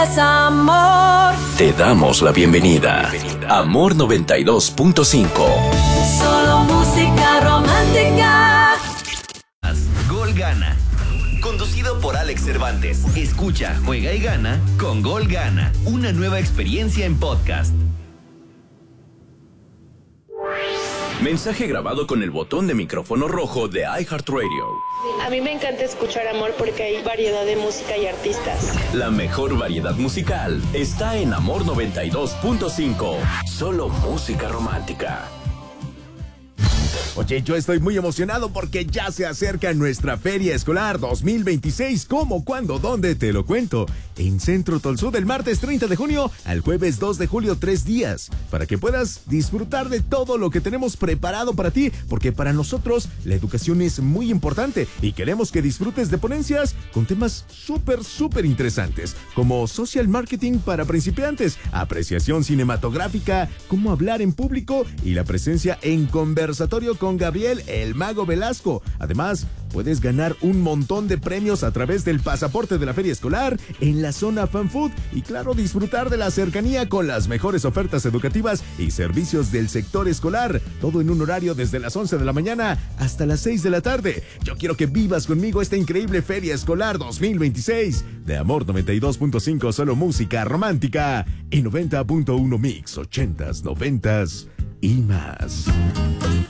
Es amor. Te damos la bienvenida. Amor 92.5. Solo música romántica. Gol Gana. Conducido por Alex Cervantes. Escucha, juega y gana con Gol Gana. Una nueva experiencia en podcast. Mensaje grabado con el botón de micrófono rojo de iHeartRadio. A mí me encanta escuchar Amor porque hay variedad de música y artistas. La mejor variedad musical está en Amor 92.5. Solo música romántica. Oye, yo estoy muy emocionado porque ya se acerca nuestra Feria Escolar 2026. ¿Cómo, cuándo, dónde? Te lo cuento. En Centro Tolsú del martes 30 de junio al jueves 2 de julio, 3 días. Para que puedas disfrutar de todo lo que tenemos preparado para ti. Porque para nosotros la educación es muy importante y queremos que disfrutes de ponencias con temas súper interesantes. Como social marketing para principiantes, apreciación cinematográfica, cómo hablar en público y la presencia en conversatorio con Gabriel el Mago Velasco. Además, puedes ganar un montón de premios a través del pasaporte de la Feria Escolar en la zona Fan Food y claro, disfrutar de la cercanía con las mejores ofertas educativas y servicios del sector escolar. Todo en un horario desde las 11 de la mañana hasta las 6 de la tarde. Yo quiero que vivas conmigo esta increíble Feria Escolar 2026 de Amor 92.5, solo música romántica y 90.1 mix, 80s, 90s y más.